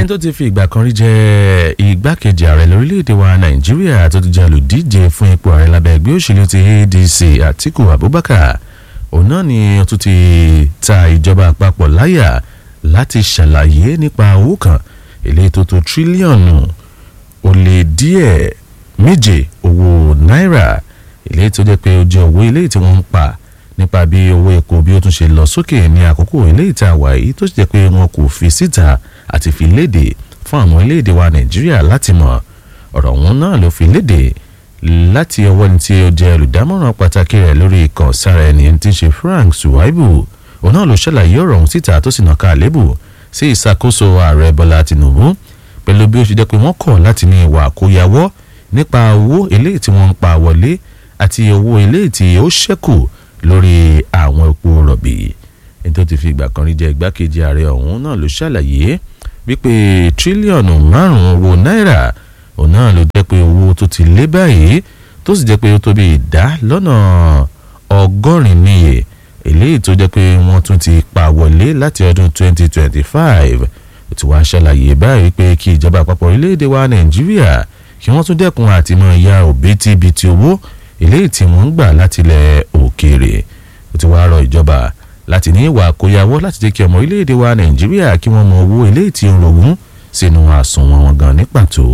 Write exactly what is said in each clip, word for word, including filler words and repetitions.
ẹni tó ti fi ìgbà kan rí jẹ́ igbákejì ààrẹ lórílẹ̀‐èdè wa nàìjíríà tó ti jẹ́ olùdíje fún ipò ààrẹ lábẹ́ ẹgbẹ́ òṣèlú ti A D C Atiku Abubakar òun náà ni ó tún ti ta ìjọba àpapọ̀ láyà láti ṣàlàyé nípa owó kan èlé tó tó tírílíọ̀nù ó lé díẹ̀ méje owó náírà èlé tó jẹ́ pé ó jẹ́ owó ilé tí wọ́n ń pa nípa bí owó epo bí ó tún ṣe lọ sókè ní àkókò ilé ìta wà yìí tó sì jẹ́ pé wọn kò fi síta àti fi léde fún àwọn orílẹ̀-èdè wa nàìjíríà láti mọ̀ ọ̀rọ̀ wọn náà ló fi léde láti ọwọ́ ní tí ó jẹ́ olùdámọ̀ràn pàtàkì rẹ̀ lórí ìkàn sára ẹni tí ń ṣe Frank Suwaibu òun náà ló ṣàlàyé ọ̀rọ̀ ọ̀hún síta tó sì nàka àlébù sí ìṣàkóso ààrẹ Bọ́lá Tinubu pẹ̀lú bí ó ṣe jẹ́ pé wọ́n kọ̀ láti ní ìwà àkóyawọ́ nípa owó eléyìí tí wọ́n ń pa wọlé àti owó eléyìí tí ó ṣẹ́kù lórí àwọn epo rọ̀bì ẹni tó ti fi ìgbà kan rí jẹ́ igbákejì ààrẹ ọ̀hún náà ló ṣàlàyé wípé tírílíọ̀nù márùn-ún owó náírà òun náà ló jẹ́ pé owó tó ti lé báyìí tó sì jẹ́ pé ó tó bí ìdá lọ́nà ọgọ́rin níye eléyìí tó jẹ́ pé wọ́n tún ti pa wọlé láti ọdún twenty twenty-five ó ti wá ṣàlàyé báyìí pé kí ìjọba àpapọ̀ orílẹ̀-èdè wa nàìjíríà kí wọ́n tún dẹ́kun àti mọ ìyá òbítíbitì owó eléyìí tí wọ́n ń gbà láti ilẹ̀ òkèèrè ó ti wá rọ ìjọba láti ní ìwà àkóyawọ́ láti jẹ́ kí ọmọ orílẹ̀-èdè wa nàìjíríà kí wọ́n mọ owó eléyìí tí ń rogún sínú àsùnwọ̀n wọn gan ní pàtó.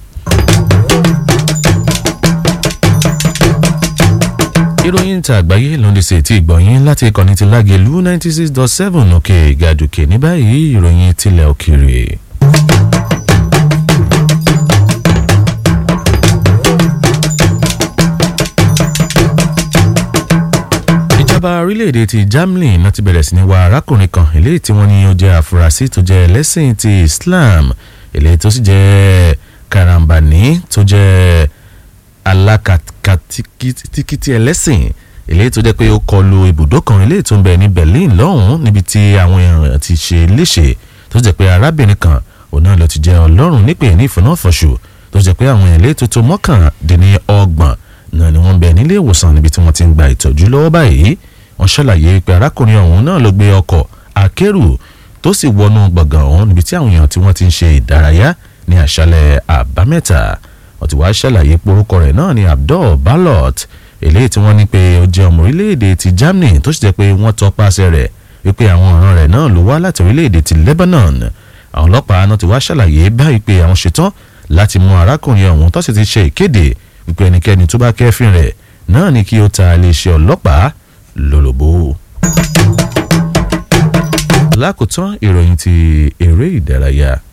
ìròyìn ta àgbáyé ló ń lè ṣe ti ìgbọ̀nyín láti ìkànnì ti Lágelú ninety six dot seven òkè ìgàdùkè ní báyìí ìròyìn tilẹ̀ òkèèrè. ìjọba orílẹ̀-èdè ti Germany náà ti bẹ̀rẹ̀ sí ní wá arákùnrin kan eléyìí tí wọ́n ní ó jẹ́ àfúrásì tó jẹ́ ẹlẹ́sìn ti Islam eléyìí tó sì jẹ́ karambani tó jẹ́ alákatikítí ẹlẹ́sìn eléyìí tó jẹ́ pé ó kọlu ibùdó kan eléyìí tó ń bẹ ní Berlin lọ́hùn-ún níbi tí àwọn èèyàn ti ṣe léṣe tó jẹ́ pé arábìnrin kan òun náà ló ti jẹ́ ọlọ́run nípè ní ìfọ̀nàfọ̀ṣù tó jẹ́ pé àwọn eléyìí tó tó mọ́kàndínlọ́gbọ̀n náà ni wọ́n ń bẹ nílé ìwòsàn níbi tí wọ́n ti ń gba ìtọ́jú lọ́wọ́ báyìí wọ́n ṣàlàyé pé arákùnrin ọ̀hún náà ló gbé ọkọ̀ akẹ́rù tó sì wọnú gbọ̀ngàn ọ̀hún níbi tí àwọn èèyàn tí wọ́n ti ń ṣe ìdárayá ní àṣálẹ́ àbámẹ́ta wọ́n ti wá ṣàlàyé pé orúkọ rẹ̀ náà ni Abdul Balot eléyìí tí wọ́n ní pé ó jẹ́ ọmọ orílẹ̀-èdè ti Germany tó sì jẹ́ pé wọ́n tọpasẹ̀ rẹ̀ wípé àwọn ọ̀ràn rẹ̀ náà ló wá láti orílẹ̀-èdè ti Lebanon àwọn ọlọ́pàá náà ti wá ṣàlàyé báyìí pé àwọn ṣetán láti mú arákùnrin ọ̀hún tó sì ti ṣe ìkéde wípé ẹnikẹ́ni tó bá kẹ́fìn rẹ̀ náà ni kí ó ta iléeṣẹ́ ọlọ́pàá lólobó. lákòótán ìròyìn ti eré ìdárayá.